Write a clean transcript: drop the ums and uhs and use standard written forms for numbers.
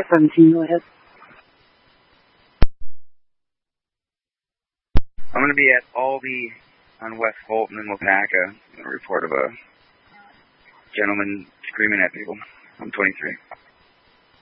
517, go ahead. I'm going to be at Aldi on West Fulton in Wapaka. A report of a gentleman screaming at people. I'm 23.